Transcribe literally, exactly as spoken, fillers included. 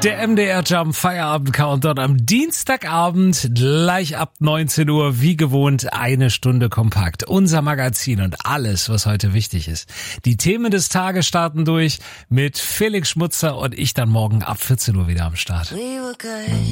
Der M D R Jump Feierabend Countdown am Dienstagabend, gleich ab neunzehn Uhr, wie gewohnt, eine Stunde kompakt. Unser Magazin und alles, was heute wichtig ist. Die Themen des Tages starten durch mit Felix Schmutzer und ich dann morgen ab vierzehn Uhr wieder am Start. We were good.